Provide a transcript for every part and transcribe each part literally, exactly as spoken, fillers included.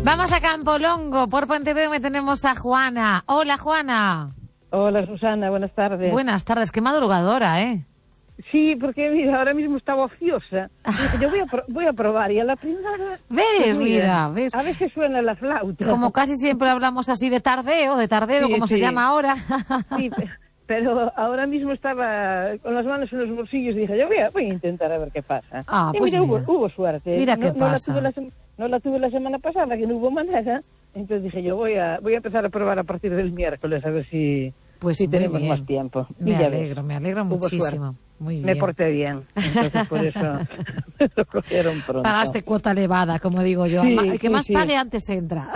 Vamos a Campolongo, por Pontevedra tenemos a Juana. Hola, Juana. Hola, Susana, buenas tardes. Buenas tardes, qué madrugadora, ¿eh? Sí, porque mira, ahora mismo estaba ociosa. Dije, yo voy a, pro- voy a probar y a la primera... ¿Ves? Pues mira, ¿ves? A veces suena la flauta. Como casi siempre hablamos así de tardeo, de tardeo, Sí, como sí. se llama ahora. Sí, pe- pero ahora mismo estaba con las manos en los bolsillos y dije, yo voy a, voy a intentar a ver qué pasa. Ah, y pues mira, mira. Hubo, hubo suerte. Mira no, qué no la pasa. tuve la sem- no la tuve la semana pasada, que no hubo manera. Entonces dije, yo voy a, voy a empezar a probar a partir del miércoles, a ver si, Pues si muy tenemos bien. más tiempo. Me Y ya alegro, ves, me alegro hubo muchísimo. suerte. Muy bien. Me porté bien, entonces por eso me lo cogieron pronto. Pagaste cuota elevada, como digo yo. Sí, Ma- El que sí, más sí. pague antes entra.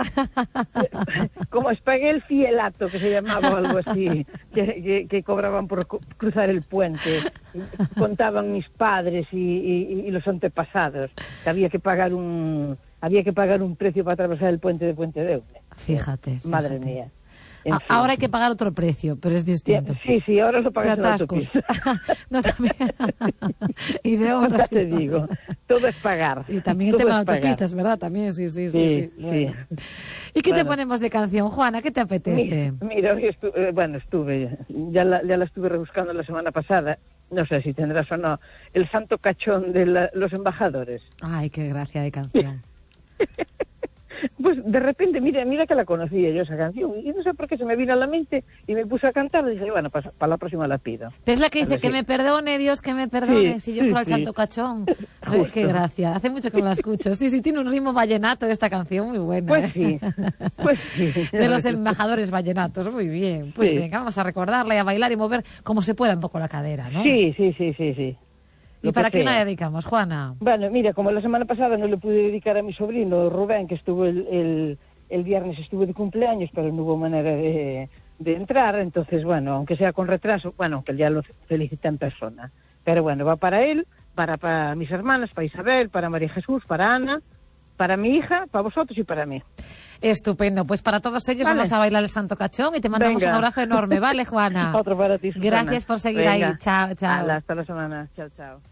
Como espagué el fielato, que se llamaba o algo así, que, que, que cobraban por cu- cruzar el puente. Contaban mis padres y, y, y los antepasados que había que pagar un había que pagar un precio para atravesar el puente de Puente de Eume. Fíjate, fíjate. Madre mía. En A- fin. Ahora hay que pagar otro precio, pero es distinto. Sí, sí, ahora lo De pagas en la atascos. autopista. No, también. Y de Ya obras. te y cosas. digo, todo es pagar. Y también el Todo tema de es pagar. autopistas, ¿verdad? También, sí, sí, sí. Sí, sí. Bueno. sí. ¿Y qué te Bueno. ponemos de canción, Juana? ¿Qué te apetece? Mira, mira, hoy estu- eh, bueno, estuve, ya la, ya la estuve rebuscando la semana pasada, no sé si tendrás o no, el santo cachón de la- los embajadores. Ay, qué gracia de canción. Pues de repente, mira, mira que la conocía yo esa canción, y no sé por qué se me vino a la mente y me puse a cantar y dije, bueno, para, para la próxima la pido. Pero es la que dice Pero que sí. me perdone, Dios, que me perdone, Sí, si yo sí, fuera el sí. santo cachón. Ay, Justo. qué gracia. Hace mucho que no la escucho. Sí, sí, tiene un ritmo vallenato esta canción, muy buena. Pues ¿eh? sí, pues sí. De los embajadores vallenatos, muy bien. Pues Sí. venga, vamos a recordarla y a bailar y mover como se pueda un poco la cadera, ¿no? Sí, sí, sí, sí, sí. ¿Y Lo para que quién la sea. dedicamos, Juana? Bueno, mira, como la semana pasada no le pude dedicar a mi sobrino Rubén, que estuvo el, el, el viernes, estuvo de cumpleaños, pero no hubo manera de, de entrar, entonces, bueno, aunque sea con retraso, bueno, aunque ya lo felicita en persona. Pero bueno, va para él, para, para mis hermanas, para Isabel, para María Jesús, para Ana, para mi hija, para vosotros y para mí. Estupendo. Pues para todos ellos Vale. vamos a bailar el santo cachón y te mandamos Venga. un abrazo enorme, ¿vale, Juana? Otro para ti, Susana. Gracias por seguir Venga. ahí. Chao, chao. Hala, hasta la semana. Chao, chao.